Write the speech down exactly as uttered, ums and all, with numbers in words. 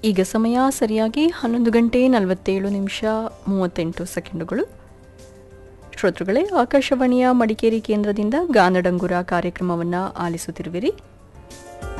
ಈಗ ಸಮಯ ಸರಿಯಾಗಿ ಹನ್ನೊಂದು ಗಂಟೆ ನಲವತ್ತೇಳು ನಿಮಿಷ ಮೂವತ್ತೆಂಟು ಸೆಕೆಂಡುಗಳು. ಶ್ರೋತೃಗಳೇ, ಆಕಾಶವಾಣಿಯ ಮಡಿಕೇರಿ ಕೇಂದ್ರದಿಂದ ಗಾನಡಂಗುರ ಕಾರ್ಯಕ್ರಮವನ್ನು ಆಲಿಸುತ್ತಿರುವಿರಿ.